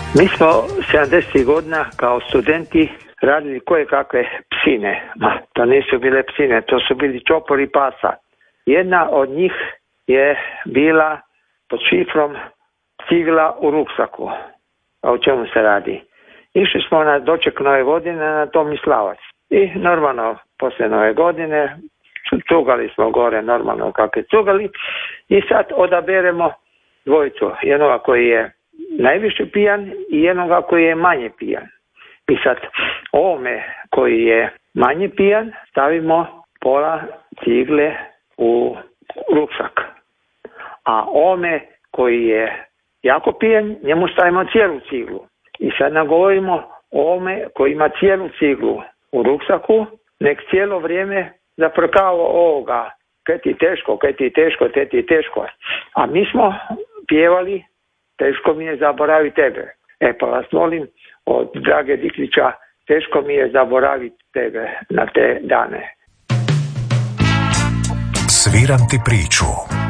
Mi smo 70. godina kao studenti radili koje kakve psine. To nisu bile psine, to su bili čopori pasa. Jedna od njih je bila pod šifrom cigla u ruksaku. A o čemu se radi? Išli smo na doček Nove godine na Tomislavac. I normalno, poslije Nove godine, cugali smo gore normalno kako je cugali. I sad odaberemo dvojicu. Jednoga koji je najviše pijan i jednoga koji je manje pijan. I sad ovome koji je manje pijan stavimo pola cigle u ruksak. A ovome koji je jako pijan, njemu stavimo cijelu ciglu. I sad nagovorimo ovome koji ima cijelu ciglu u ruksaku, nek cijelo vrijeme zafrkava ovoga. Kaj ti teško. A mi smo pjevali teško mi je zaboraviti tebe. Pa vas molim od Drage Diklića, teško mi je zaboraviti tebe na te dane. Sviram ti priču.